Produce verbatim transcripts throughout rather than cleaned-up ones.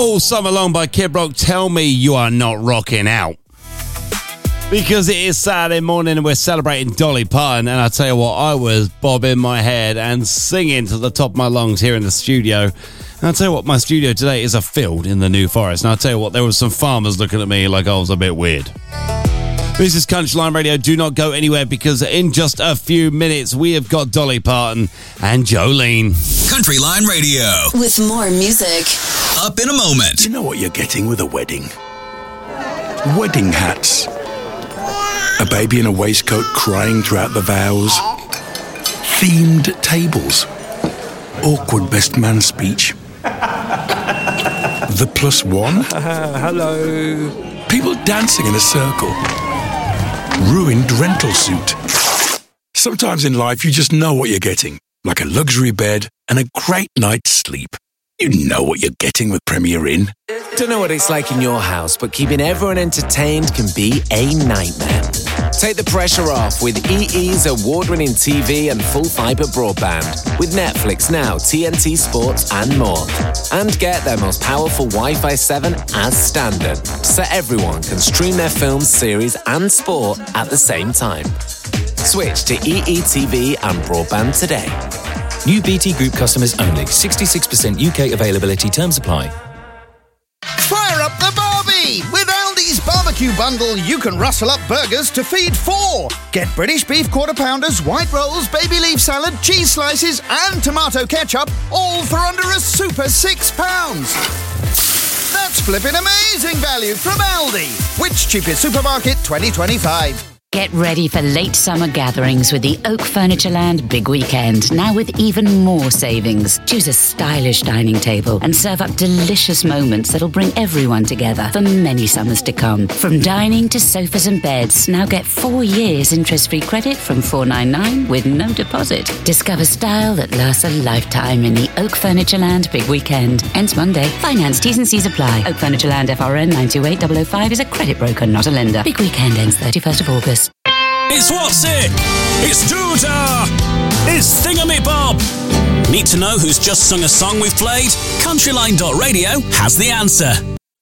All Summer Long by Kid Rock. Tell me you are not rocking out. Because it is Saturday morning and we're celebrating Dolly Parton. And I tell you what, I was bobbing my head and singing to the top of my lungs here in the studio. And I tell you what, my studio today is a field in the New Forest. And I tell you what, there were some farmers looking at me like I was a bit weird. This is Country Line Radio. Do not go anywhere because in just a few minutes we have got Dolly Parton and Jolene. Country Line Radio. With more music. Up in a moment. Do you know what you're getting with a wedding? Wedding hats. A baby in a waistcoat crying throughout the vows. Themed tables. Awkward best man speech. The plus one. Uh, hello. People dancing in a circle. Ruined rental suit. Sometimes in life you just know what you're getting. Like a luxury bed and a great night's sleep. You know what you're getting with Premier Inn. Don't know what it's like in your house, but keeping everyone entertained can be a nightmare. Take the pressure off with E E's award-winning T V and full fibre broadband. With Netflix Now, T N T Sports and more. And get their most powerful Wi-Fi seven as standard, so everyone can stream their films, series and sport at the same time. Switch to E E T V and broadband today. New B T Group customers only. sixty-six percent U K availability. Terms apply. Fire up the Barbie! With Aldi's barbecue bundle, you can rustle up burgers to feed four. Get British beef quarter pounders, white rolls, baby leaf salad, cheese slices, and tomato ketchup, all for under a super six pounds. That's flipping amazing value from Aldi. Which cheapest supermarket twenty twenty-five? Get ready for late summer gatherings with the Oak Furnitureland Big Weekend, now with even more savings. Choose a stylish dining table and serve up delicious moments that'll bring everyone together for many summers to come. From dining to sofas and beds, now get four years interest-free credit from four ninety-nine with no deposit. Discover style that lasts a lifetime in the Oak Furnitureland Big Weekend. Ends Monday. Finance T's and C's apply. Oak Furnitureland F R N nine two eight zero zero five is a credit broker, not a lender. Big Weekend ends thirty-first of August. It's What's It? It's Doodah! It's Thingamy-Bob! Need to know who's just sung a song we've played? Countryline dot radio has the answer.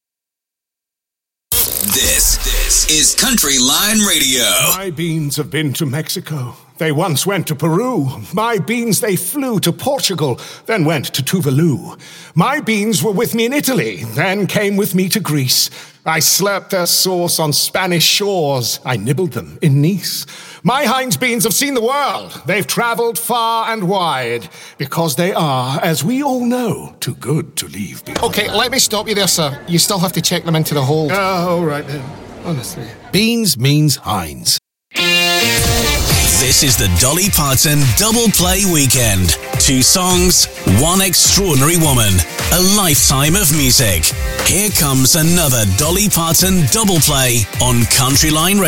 This, this is Country Line Radio. My beans have been to Mexico. They once went to Peru. My beans, they flew to Portugal, then went to Tuvalu. My beans were with me in Italy, then came with me to Greece. I slurped their sauce on Spanish shores. I nibbled them in Nice. My Heinz beans have seen the world. They've travelled far and wide, because they are, as we all know, too good to leave behind. Okay, let me stop you there, sir. You still have to check them into the hold. Oh, all right then. Honestly. Beans means Heinz. This is the Dolly Parton Double Play Weekend. Two songs, one extraordinary woman, a lifetime of music. Here comes another Dolly Parton Double Play on Country Line Radio.